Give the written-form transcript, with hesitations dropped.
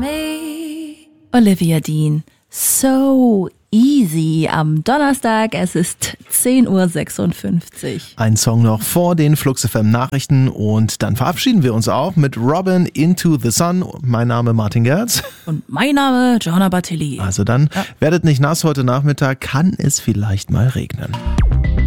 Olivia Dean, So Easy am Donnerstag, es ist 10:56 Uhr. Ein Song noch vor den Flux FM Nachrichten und dann verabschieden wir uns auch mit Robin Into the Sun. Mein Name Martin Gerz. Und mein Name Joanna Bartelli. Also dann werdet nicht nass, heute Nachmittag kann es vielleicht mal regnen.